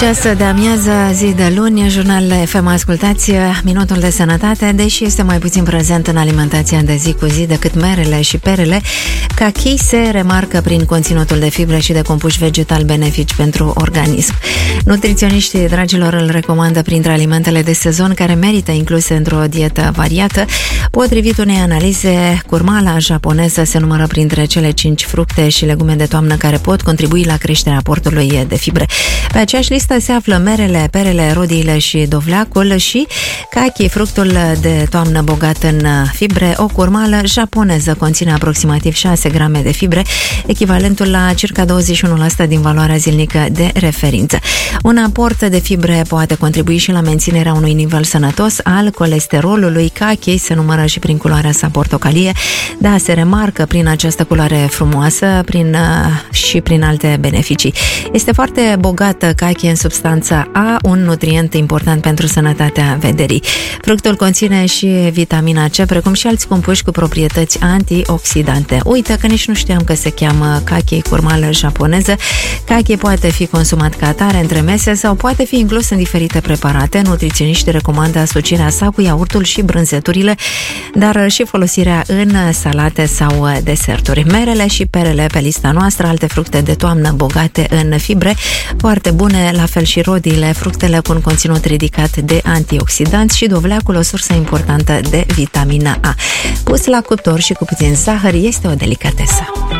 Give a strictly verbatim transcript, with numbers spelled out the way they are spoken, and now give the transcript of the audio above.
Ceas de amiază, zi de luni, jurnalele F M ascultați, Minutul de Sănătate. Deși este mai puțin prezent în alimentația de zi cu zi decât merele și perele, cachii se remarcă prin conținutul de fibre și de compuși vegetali benefici pentru organism. Nutriționiștii, dragilor, îl recomandă printre alimentele de sezon care merită incluse într-o dietă variată. Potrivit unei analize, curmala japoneză se numără printre cele cinci fructe și legume de toamnă care pot contribui la creșterea aportului de fibre. Pe aceeași listă se află merele, perele, rodiile și dovleacul și cachii, fructul de toamnă bogat în fibre. O curmală japoneză conține aproximativ șase grame de fibre, echivalentul la circa douăzeci și unu la sută din valoarea zilnică de referință. Un aport de fibre poate contribui și la menținerea unui nivel sănătos al colesterolului. Cachii se numără și prin culoarea sa portocalie, da, se remarcă prin această culoare frumoasă prin, și prin alte beneficii. Este foarte bogată cachii în substanța A, un nutrient important pentru sănătatea vederii. Fructul conține și vitamina C, precum și alți compuși cu proprietăți antioxidante. Uită că nici nu știam că se cheamă kaki, curmală japoneză. Kaki poate fi consumat ca atare între mese sau poate fi inclus în diferite preparate. Nutriționiștii recomandă asocierea sa cu iaurtul și brânzeturile, dar și folosirea în salate sau deserturi. Merele și perele pe lista noastră, alte fructe de toamnă bogate în fibre, foarte bune, la fel și rodiile, fructele cu un conținut ridicat de antioxidanți și dovleacul, o sursă importantă de vitamina A. Pus la cuptor și cu puțin zahăr, este o delicatesă.